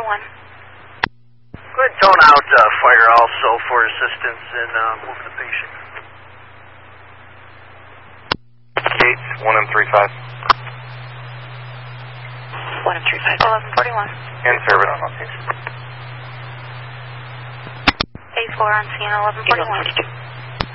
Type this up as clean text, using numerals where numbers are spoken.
1141. Go ahead and tone out fire also for assistance in moving the patient. Gates, 1M35. 1M35. 1141. In service. A4 on scene, 1141.